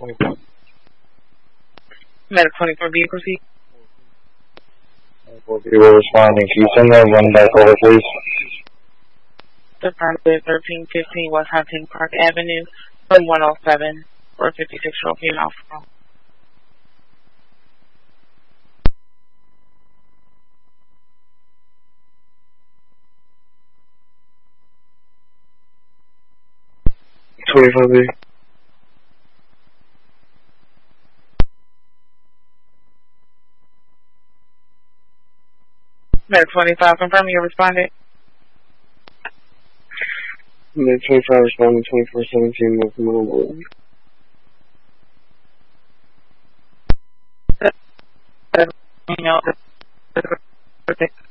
24. Medic 24, be proceed. 24 responding. Can you send that one back over, please? The front of 1315 West Hunting Park Avenue from 107 for a 56-year-old female. Medic 25, confirm you responded. Medic 25 responding 2417 North Middle Road.